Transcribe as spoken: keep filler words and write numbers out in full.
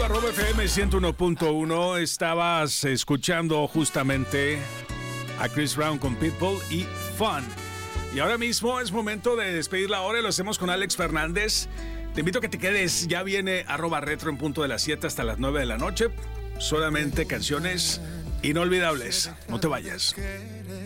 arroba F M ciento uno punto uno. Estabas escuchando justamente a Chris Brown con Pitbull y Fun. Y ahora mismo es momento de despedir la hora y lo hacemos con Alex Fernández. Te invito a que te quedes. Ya viene arroba retro en punto de las siete hasta las nueve de la noche. Solamente canciones inolvidables. No te vayas.